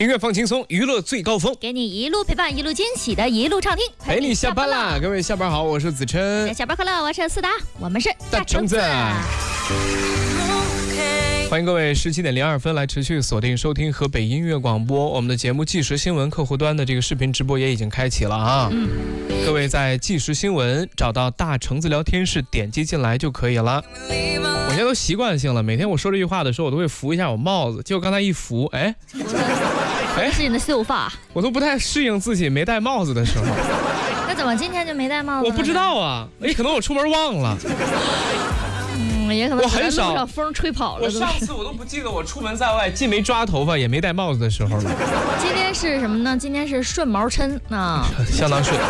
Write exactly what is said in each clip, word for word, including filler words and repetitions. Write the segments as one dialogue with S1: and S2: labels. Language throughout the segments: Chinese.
S1: 音乐放轻松，娱乐最高峰，
S2: 给你一路陪伴，一路惊喜的一路畅听，
S1: 陪你下班啦！各位下班好，我是子琛。
S2: 下班快乐，我是四达，我们是
S1: 大橙子。欢迎各位十七点零二分来持续锁定收听河北音乐广播，我们的节目即时新闻客户端的这个视频直播也已经开启了啊！嗯、各位在即时新闻找到大橙子聊天室，点击进来就可以了。我现在都习惯性了，每天我说这句话的时候，我都会扶一下我帽子，结果刚才一扶，哎，
S2: 哎，是你的秀发，
S1: 我都不太适应自己没戴帽子的时候。
S2: 那怎么今天就没戴帽子？
S1: 我不知道啊，哎，可能我出门忘了。
S2: 嗯，也可能
S1: 我很少
S2: 让风吹跑了。
S1: 我上次我都不记得我出门在外既没抓头发也没戴帽子的时候了。
S2: 今天是什么呢？今天是顺毛抻啊，
S1: 相当顺。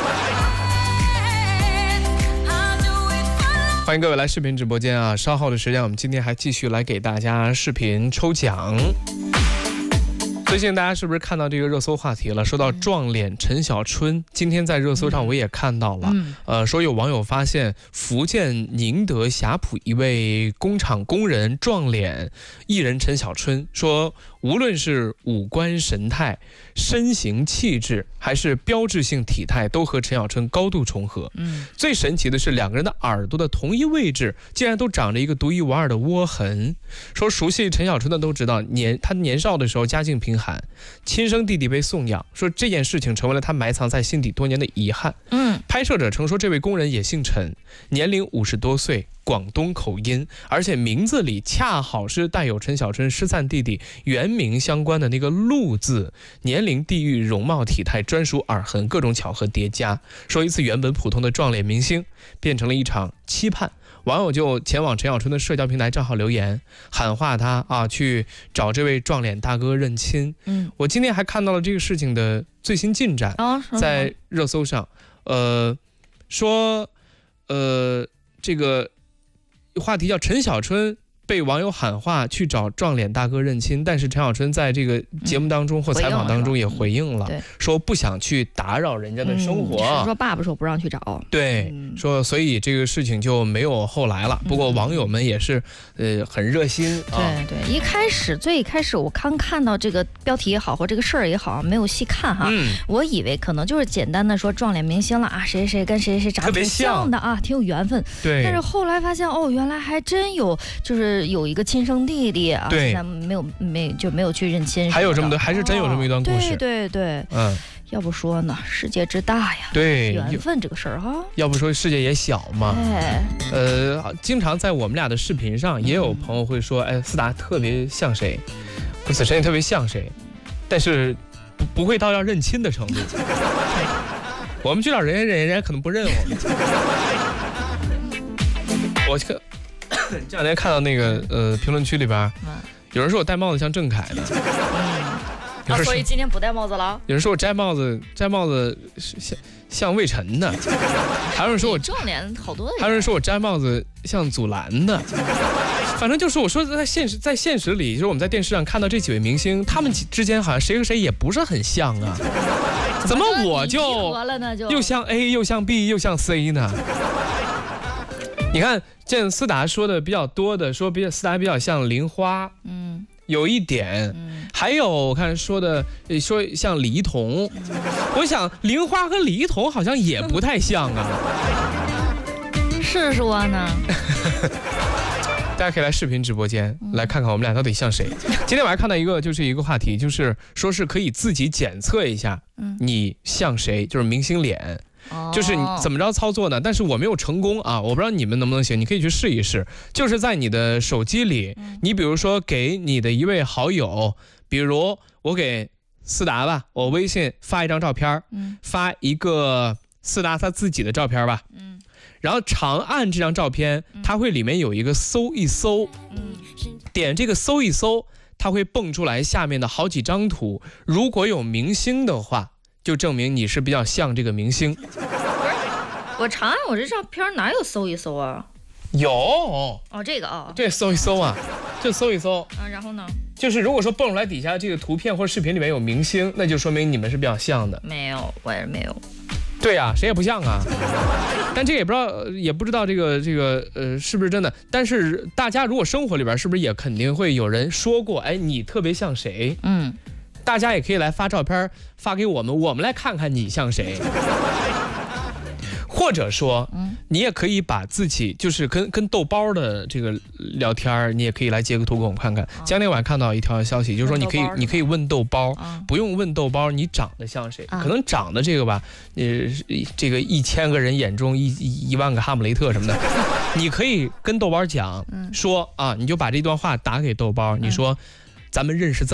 S1: 欢迎各位来视频直播间啊！稍后的时间，我们今天还继续来给大家视频抽奖。最近大家是不是看到这个热搜话题了？说到撞脸陈小春，今天在热搜上我也看到了，嗯、呃，说有网友发现福建宁德霞浦一位工厂工人撞脸艺人陈小春，说无论是五官神态、身形气质，还是标志性体态，都和陈小春高度重合。嗯，最神奇的是两个人的耳朵的同一位置，竟然都长着一个独一无二的窝痕。说熟悉陈小春的都知道，年他年少的时候家境贫寒，亲生弟弟被送养，说这件事情成为了他埋藏在心底多年的遗憾。嗯，拍摄者称说，这位工人也姓陈，年龄五十多岁，广东口音，而且名字里恰好是带有陈小春失散弟弟原名相关的那个陆字，年龄、地域、容貌、体态、专属耳痕，各种巧合叠加，说一次原本普通的撞脸明星变成了一场期盼。网友就前往陈小春的社交平台账号留言，喊话他啊，去找这位撞脸大哥认亲。嗯，我今天还看到了这个事情的最新进展，哦、在热搜上，呃，说，呃，这个话题叫陈小春被网友喊话去找撞脸大哥认亲，但是陈小春在这个节目当中或采访当中也回应了，嗯、说不想去打扰人家的生活。
S2: 嗯、说爸爸说不让去找，
S1: 对，嗯、说所以这个事情就没有后来了。不过网友们也是呃很热心。
S2: 对、啊、对，一开始最开始我刚看到这个标题也好，或这个事儿也好，没有细看哈，嗯、我以为可能就是简单的说撞脸明星了啊，谁谁跟谁谁长得挺像的啊，挺有缘分。
S1: 对，
S2: 但是后来发现哦，原来还真有，就是有一个亲生弟弟啊，现在没有没就没有去认亲，
S1: 还有这么的，还是真有这么一段故事。
S2: 哦、对对对，嗯，要不说呢，世界之大呀，
S1: 对，
S2: 缘分这个事儿哈，
S1: 要不说世界也小嘛。哎，呃，经常在我们俩的视频上，也有朋友会说，哎，思达特别像谁，子琛也特别像谁，但是不不会到要认亲的程度。我们去找人家，人家可能不认我们。我这个。这两天看到那个呃评论区里边，有人说我戴帽子像郑恺的，
S2: 嗯，啊，所以今天不戴帽子了。
S1: 有人说我摘帽子摘帽子像像魏晨的，还有人说我
S2: 撞脸好多，
S1: 还有人说我摘帽子像祖蓝的。反正就是我说在现实在现实里，就是我们在电视上看到这几位明星，他们之间好像谁和谁也不是很像啊。怎么我就又像 A 又像 B 又像 C 呢？你看，这思达说的比较多的，说比思达比较像玲花，嗯，有一点，嗯、还有我看说的说像李一桐，嗯、我想玲花和李一桐好像也不太像啊，
S2: 是说呢？
S1: 大家可以来视频直播间、嗯、来看看我们俩到底像谁。今天我还看到一个，就是一个话题，就是说是可以自己检测一下，你像谁，就是明星脸。就是你怎么着操作呢？但是我没有成功啊，我不知道你们能不能行，你可以去试一试。就是在你的手机里，你比如说给你的一位好友，比如我给思达吧，我微信发一张照片，发一个思达他自己的照片吧，然后长按这张照片，它会里面有一个搜一搜，点这个搜一搜，它会蹦出来下面的好几张图，如果有明星的话，就证明你是比较像这个明星。不是，
S2: 我长按我这照片哪有搜一搜啊？
S1: 有
S2: 哦，这个啊、哦，
S1: 对，搜一搜啊，就搜一搜
S2: 啊。然后呢？
S1: 就是如果说蹦出来底下这个图片或者视频里面有明星，那就说明你们是比较像的。
S2: 没有，我也没有。
S1: 对呀、啊，谁也不像啊。但这个也不知道，也不知道这个这个呃是不是真的。但是大家如果生活里边是不是也肯定会有人说过，哎，你特别像谁？嗯。 大家也可以来发照片发给我们，我们来看看你像谁。或者说，你也可以把自己就是跟跟豆包的这个聊天，你也可以来截个图给我们看看。今天晚上看到一条消息，就是说你可以你可以问豆包，不用问豆包你长得像谁，可能长得这个吧，呃，这个一千个人眼中一一万个哈姆雷特什么的，你可以跟豆包讲说啊，你就把这段话打给豆包，你说咱们认识这么